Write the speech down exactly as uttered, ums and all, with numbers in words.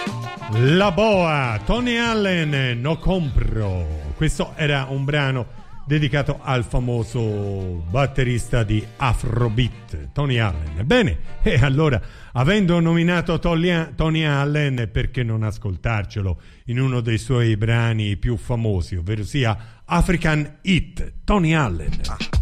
La Boa, Tony Allen, No Compro. Questo era un brano dedicato al famoso batterista di Afrobeat, Tony Allen. Bene, e allora, avendo nominato Tony Allen, perché non ascoltarcelo in uno dei suoi brani più famosi, ovvero sia African Heat, Tony Allen.